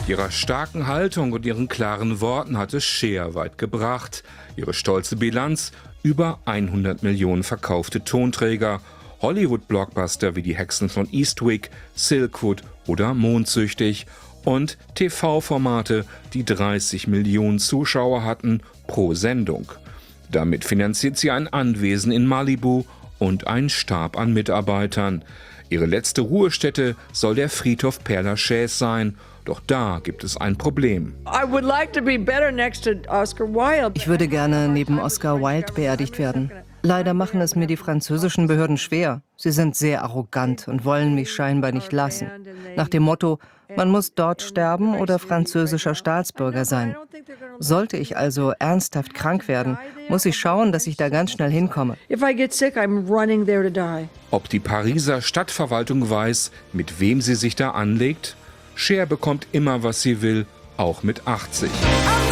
Mit ihrer starken Haltung und ihren klaren Worten hat es Cher weit gebracht. Ihre stolze Bilanz: über 100 Millionen verkaufte Tonträger. Hollywood-Blockbuster wie die Hexen von Eastwick, Silkwood oder Mondsüchtig. Und TV-Formate, die 30 Millionen Zuschauer hatten pro Sendung. Damit finanziert sie ein Anwesen in Malibu und einen Stab an Mitarbeitern. Ihre letzte Ruhestätte soll der Friedhof Père Lachaise sein. Doch da gibt es ein Problem. Ich würde gerne neben Oscar Wilde beerdigt werden. Leider machen es mir die französischen Behörden schwer. Sie sind sehr arrogant und wollen mich scheinbar nicht lassen. Nach dem Motto: Man muss dort sterben oder französischer Staatsbürger sein. Sollte ich also ernsthaft krank werden, muss ich schauen, dass ich da ganz schnell hinkomme. Ob die Pariser Stadtverwaltung weiß, mit wem sie sich da anlegt? Cher bekommt immer, was sie will, auch mit 80.